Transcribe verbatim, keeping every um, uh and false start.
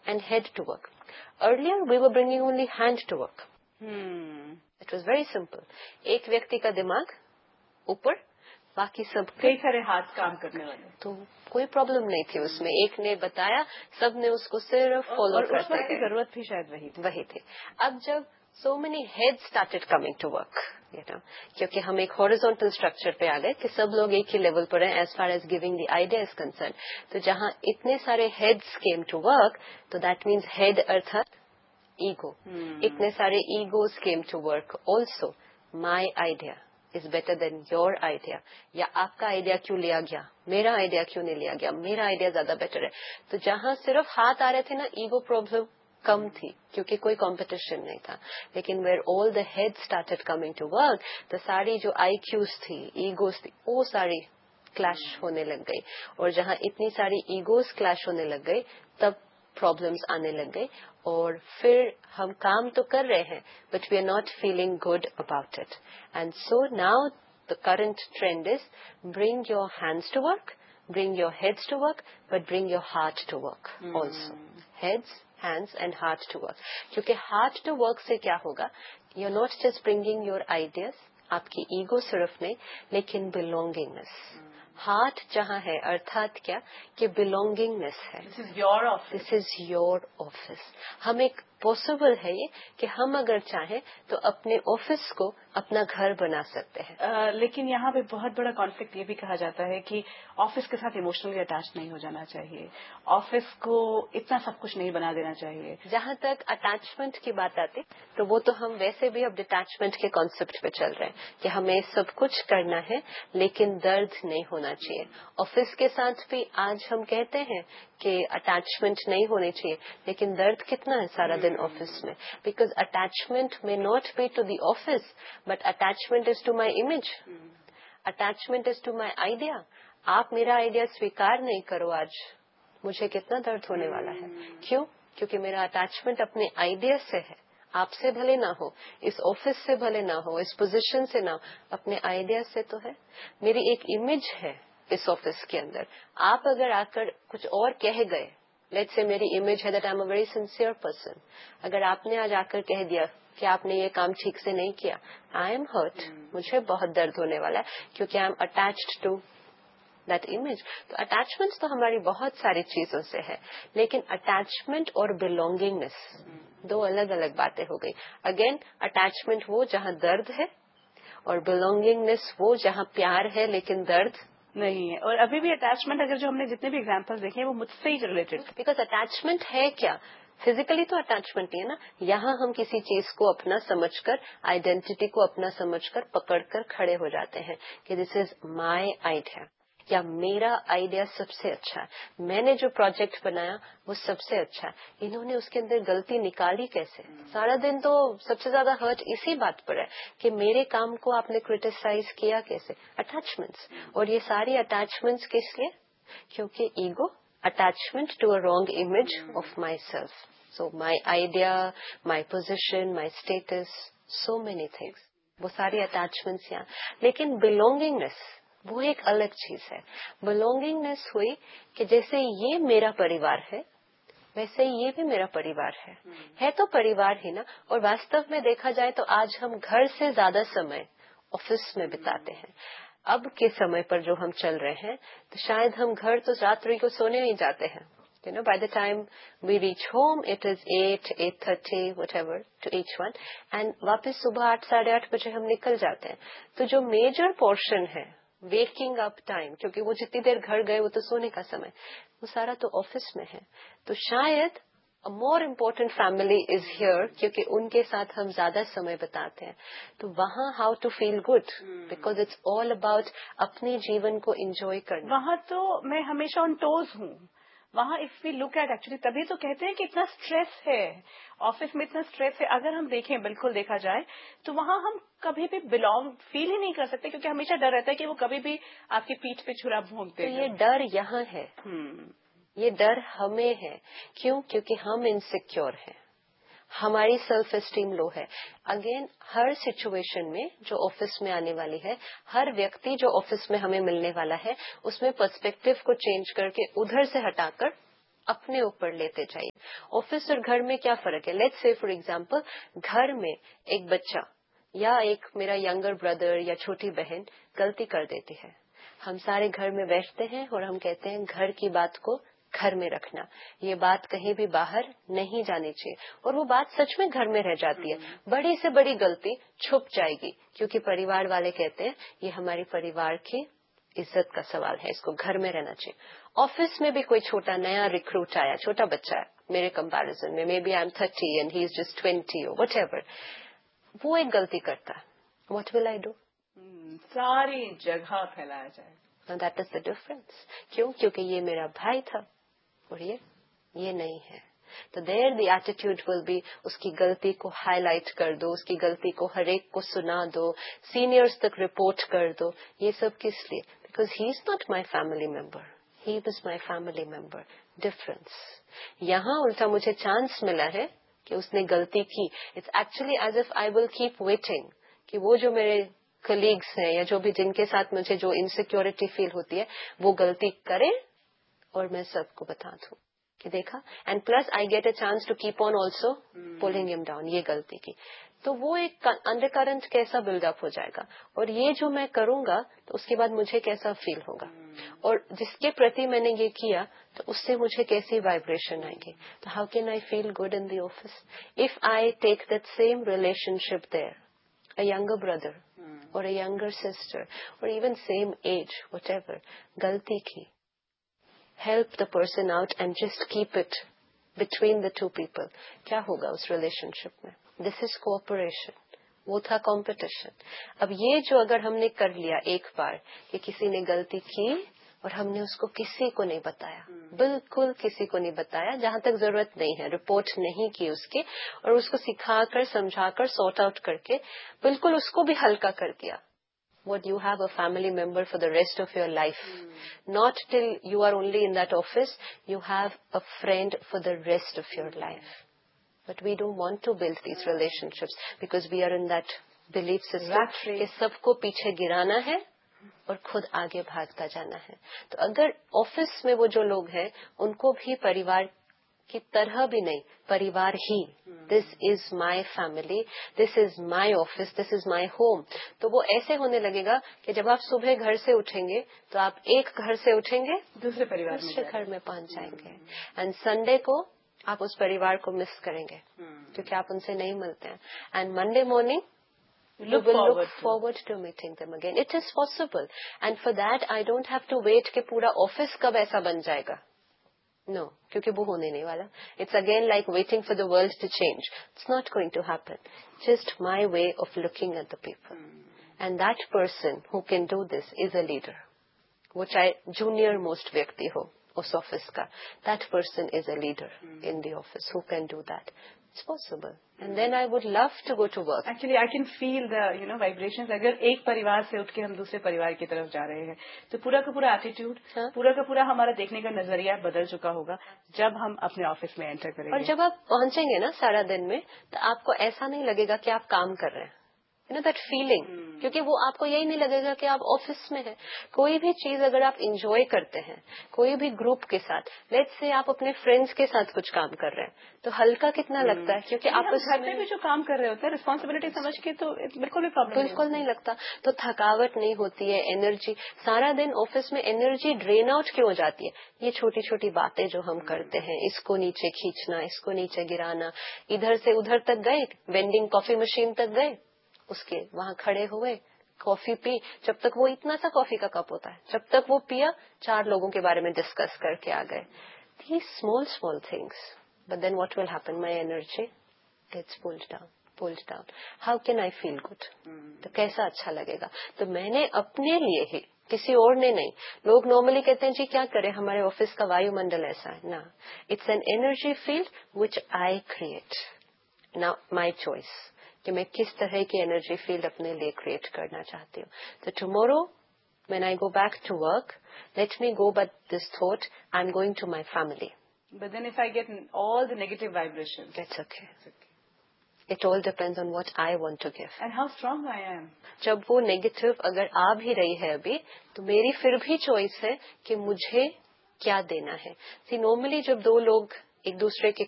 and head to work. Earlier we were bringing only hand to work. hmm. It was very simple. एक व्यक्ति का दिमाग ऊपर, बाकी सब कई सारे हाथ काम करने वाले, तो कोई प्रॉब्लम नहीं थी उसमें. एक ने बताया, सब ने उसको सिर्फ फॉलो करते थे. जरूरत भी शायद वही थी. वही थे. अब जब so many heads started coming to work, you know, क्योंकि हम एक horizontal structure पे आ गए कि सब लोग एक ही level पर हैं as far as giving the idea is concerned. तो जहाँ इतने सारे heads came to work, तो that means head अर्थात ego. hmm. इतने सारे egos came to work also. My idea is better than your idea. या आपका आइडिया क्यों लिया गया, मेरा आइडिया क्यों नहीं लिया गया, मेरा आइडिया ज्यादा बेटर है. तो जहाँ सिर्फ हाथ आ रहे थे ना, ईगो प्रॉब्लम कम थी क्योंकि कोई कंपटीशन नहीं था. लेकिन where all the head started coming to work, तो सारी जो आईक्यूज थी, ईगोज थी, वो सारी क्लैश होने लग गई. और जहाँ इतनी सारी ईगोज क्लैश होने लग गई, तब प्रॉब्लम्स आने लग गई. और फिर हम काम तो कर रहे हैं, but we are not feeling good about it. And so now the current trend is bring your hands to work, bring your heads to work, but bring your heart to work hmm. also. Heads, hands and heart to work. क्योंकि heart to work से क्या होगा, you're not just bringing your ideas, आपकी ego सिर्फ नहीं, लेकिन belongingness. Heart जहाँ है अर्थात क्या कि बिलोंगिंगनेस है. This is your office, this is your office. हम एक पॉसिबल है ये कि हम अगर चाहें तो अपने ऑफिस को अपना घर बना सकते हैं. uh, लेकिन यहाँ पे बहुत बड़ा कॉन्फ्लिक्ट ये भी कहा जाता है कि ऑफिस के साथ इमोशनली अटैच नहीं हो जाना चाहिए, ऑफिस को इतना सब कुछ नहीं बना देना चाहिए. जहाँ तक अटैचमेंट की बात आती तो वो तो हम वैसे भी अब डिटैचमेंट के कॉन्सेप्ट पे चल रहे हैं कि हमें सब कुछ करना है लेकिन दर्द नहीं होना चाहिए. ऑफिस के साथ भी आज हम कहते हैं कि अटैचमेंट नहीं होनी चाहिए, लेकिन दर्द कितना है सारा दिन ऑफिस में. Because attachment may not be to the office, but attachment is to my image, attachment is to my idea. आप मेरा आइडिया स्वीकार नहीं करो आज, मुझे कितना दर्द होने वाला है. क्यों? क्योंकि मेरा अटैचमेंट अपने आइडिया से है. आपसे भले ना हो, इस ऑफिस से भले ना हो, इस पोजीशन से ना हो, अपने आइडिया से तो है. मेरी एक इमेज है इस ऑफिस के अंदर. आप अगर आकर कुछ और कह गए, लेट्स से मेरी इमेज है that I am a very sincere person, अगर आपने आज आकर कह दिया कि आपने ये काम ठीक से नहीं किया, आई एम हर्ट, मुझे बहुत दर्द होने वाला है क्योंकि I am attached to that image. तो अटैचमेंट तो हमारी बहुत सारी चीजों से है, लेकिन अटैचमेंट और बिलोंगिंगनेस दो अलग अलग बातें हो गई. अगेन अटैचमेंट वो जहाँ दर्द है और बिलोंगिंगनेस वो जहाँ प्यार है लेकिन दर्द नहीं है. और अभी भी अटैचमेंट अगर जो हमने जितने भी एग्जांपल्स देखे हैं वो मुझसे ही रिलेटेड. बिकॉज अटैचमेंट है क्या, फिजिकली तो अटैचमेंट ही है ना. यहाँ हम किसी चीज को अपना समझकर, आइडेंटिटी को अपना समझकर पकड़कर खड़े हो जाते हैं कि दिस इज माई आइडिया या मेरा आइडिया सबसे अच्छा है, मैंने जो प्रोजेक्ट बनाया वो सबसे अच्छा है. इन्होंने उसके अंदर गलती निकाली कैसे. सारा दिन तो सबसे ज्यादा हर्ट इसी बात पर है कि मेरे काम को आपने क्रिटिसाइज किया कैसे. अटैचमेंट्स. और ये सारी अटैचमेंट्स किस लिए, क्योंकि ego, attachment to a wrong image of my self. So my idea, my position, my status, so many things, वो सारी अटैचमेंट्स यहाँ. लेकिन बिलोंगिंगनेस वो एक अलग चीज है. बिलोंगिंगनेस हुई कि जैसे ये मेरा परिवार है वैसे ये भी मेरा परिवार है. है तो परिवार ही ना. और वास्तव में देखा जाए तो आज हम घर से ज्यादा समय ऑफिस में बिताते हैं. अब के समय पर जो हम चल रहे हैं तो शायद हम घर तो रात्रि को सोने ही जाते हैं. You know, by the time we reach home, it is eight, eight thirty, whatever, to each one. And वापस सुबह आठ साढ़े आठ बजे हम निकल जाते हैं. तो जो मेजर पोर्शन है वेकिंग अप टाइम, क्योंकि वो जितनी देर घर गए वो तो सोने का समय, वो सारा तो ऑफिस में है. तो शायद अ more important family is here क्योंकि उनके साथ हम ज्यादा समय बिताते हैं. तो वहाँ how to feel good, because it's all about अपने जीवन को एंजॉय करना. वहाँ तो मैं हमेशा ऑन टोज हूँ. वहाँ if we look at actually तभी तो कहते हैं कि इतना स्ट्रेस है ऑफिस में, इतना स्ट्रेस है. अगर हम देखें, बिल्कुल देखा जाए तो वहाँ हम कभी भी बिलोंग फील ही नहीं कर सकते क्योंकि हमेशा डर रहता है कि वो कभी भी आपकी पीठ पे छुरा भोंकते हैं. तो ये डर यहाँ है, ये डर हमें है. क्यों? क्योंकि हम इनसिक्योर हैं, हमारी सेल्फ एस्टीम लो है. अगेन हर सिचुएशन में जो ऑफिस में आने वाली है, हर व्यक्ति जो ऑफिस में हमें मिलने वाला है, उसमें पर्सपेक्टिव को चेंज करके उधर से हटाकर اپنے اوپر لیتے جائیے. آفس اور گھر میں کیا فرق ہے؟ لیٹس سے فار ایگزامپل گھر میں ایک بچہ یا ایک میرا ینگر بردر یا چھوٹی بہن غلطی کر دیتی ہے, ہم سارے گھر میں بیٹھتے ہیں اور ہم کہتے ہیں گھر کی بات کو گھر میں رکھنا, یہ بات کہیں بھی باہر نہیں جانی چاہیے, اور وہ بات سچ میں گھر میں رہ جاتی ہے. بڑی سے بڑی غلطی چھپ جائے گی کیونکہ پریوار والے کہتے ہیں یہ ہماری پریوار کی عزت کا سوال ہے, اس کو گھر میں رہنا چاہیے. آفس میں بھی کوئی چھوٹا نیا ریکروٹ آیا, چھوٹا بچہ ہے میرے کمپیرزن میں, may be I am thirty and he is just twenty اور وٹ ایور, وہ ایک غلطی کرتا ہے, واٹ ول آئی ڈو؟ ساری جگہ پھیلایا جائے. That is the difference. کیوں؟ کیونکہ یہ میرا بھائی تھا اور یہ یہ نہیں ہے. تو دیر دی ایٹیٹیوڈ ول بی, اس کی غلطی کو ہائی لائٹ کر دو, اس کی غلطی کو ہر ایک کو سنا دو, سینئرز تک رپورٹ کر دو. یہ سب کس لیے؟ Because he is not my family member, he was my family member. Difference. یہاں الٹا مجھے چانس ملا ہے کہ اس نے غلطی کی. It's actually as if I will keep waiting کہ وہ جو میرے کلیگس ہیں یا جو بھی جن کے ساتھ مجھے جو انسیکیورٹی فیل ہوتی ہے وہ غلطی کرے اور میں سب کو بتا دوں کہ دیکھا, and plus I get a chance to keep on also polling ہم ڈاؤن, یہ غلطی کی. تو وہ ایک انڈر کرنٹ کیسا بلڈ اپ ہو جائے گا, اور یہ جو میں کروں گا تو اس کے بعد مجھے کیسا فیل ہوگا, اور جس کے پرتی میں نے یہ کیا تو اس سے مجھے کیسی وائبریشن آئے گی. تو how can I feel good in the office if I take that same relation ship there, a یگر brother اور اے یگر سسٹر اور even same age what ever, غلطی کی, help the person out and just keep it between the two people. کیا ہوگا اس relation شپ میں؟ دس از cooperation. وہ تھا competition. اب یہ جو اگر ہم نے کر لیا ایک بار کہ کسی نے غلطی کی اور ہم نے اس کو کسی کو نہیں بتایا, بالکل کسی کو نہیں بتایا, جہاں تک ضرورت نہیں ہے, رپورٹ نہیں کی اس کی, اور اس کو سکھا کر سمجھا کر سارٹ آؤٹ کر کے بالکل اس کو بھی ہلکا کر دیا. What you have a family member for the rest of your life. Mm. Not till you are only in that office, you have a friend for the rest of your mm. life. But we don't want to build these mm. relationships because we are in that belief system کہ سب کو پیچھے گرانا ہے اور خود آگے بھاگتا جانا ہے. تو اگر آفس میں وہ جو لوگ ہیں ان کو بھی پریوار کی طرح بھی نہیں, پریوار ہی, دس از my family, this is my office, this is my home, تو وہ ایسے ہونے لگے گا کہ جب آپ صبح گھر سے اٹھیں گے تو آپ ایک گھر سے اٹھیں گے دوسرے پریوار دوسرے گھر میں پہنچ جائیں گے, اینڈ سنڈے کو آپ اس پریوار کو مس کریں گے کیونکہ آپ ان سے نہیں ملتے ہیں, and Monday morning You will look forward to meeting them again. It is possible. And for that, I don't have to wait کہ پورا آفس کب ایسا بن جائے گا. No, کیونکہ وہ ہونے نہیں والا. It's again like waiting for the world to change. It's not going to happen. Just my way of looking at the people. And that person who can do this is a leader. وہ چاہے junior most ویکتی ہو اس office کا, that person is a leader in the office who can do that. It's possible. And then I would love to go to work. Actually, I can feel the, you know, vibrations. اگر ایک پریوار سے اٹھ کے ہم دوسرے پریوار کی طرف جا رہے ہیں تو پورا کا پورا ایٹیٹیوڈ, پورا کا پورا ہمارا دیکھنے کا نظریہ بدل چکا ہوگا جب ہم اپنے آفس میں انٹر کریں گے. اور جب آپ پہنچیں گے نا سارا دن میں تو آپ کو ایسا نہیں لگے گا کہ آپ کام کر رہے ہیں, یو نو دیٹ فیلنگ, کیونکہ وہ آپ کو یہی نہیں لگے گا کہ آپ آفس میں ہیں. کوئی بھی چیز اگر آپ انجوائے کرتے ہیں کوئی بھی گروپ کے ساتھ, لیٹس سے آپ اپنے فرینڈس کے ساتھ کچھ کام کر رہے ہیں تو ہلکا کتنا لگتا ہے, کیونکہ آپ گھر میں بھی جو کام کر رہے ہوتے ہیں ریسپانسبلٹی سمجھ کے تو بالکل بھی پرابلم بالکل نہیں لگتا, تو تھکاوٹ نہیں ہوتی ہے. انرجی سارا دن آفس میں انرجی ڈرین آؤٹ کیوں ہو جاتی ہے؟ یہ چھوٹی چھوٹی باتیں جو ہم کرتے ہیں, اس کو نیچے کھینچنا, اس کو نیچے گرانا, ادھر سے ادھر تک گئے, وینڈنگ کافی مشین تک گئے, اس کے وہاں کھڑے ہوئے, کافی پی, جب تک وہ اتنا سا کافی کا کپ ہوتا ہے, جب تک وہ پیا چار لوگوں کے بارے میں ڈسکس کر کے آ گئے. These small small things, but then what will happen? My energy gets pulled down, pulled down. How can I feel good? تو کیسا اچھا لگے گا؟ تو میں نے اپنے لیے ہی, کسی اور نے نہیں. لوگ نارملی کہتے ہیں جی کیا کریں, ہمارے آفس کا وایو منڈل ایسا ہے نا. It's an energy field which I create, نا مائی چوائس کہ میں کس طرح کی انرجی فیلڈ اپنے لیے کریٹ کرنا چاہتی ہوں. تو tomorrow when I go back to work, let me go with this thought, I'm going to my family. But then if I get all the negative vibrations, that's okay. It's okay. It all depends on what I want to give. And how strong I am. جب وہ negative اگر آ بھی رہی ہے ابھی تو میری پھر بھی چوائس ہے کہ مجھے کیا دینا ہے. سی نارملی جب دو لوگ ایک دوسرے کے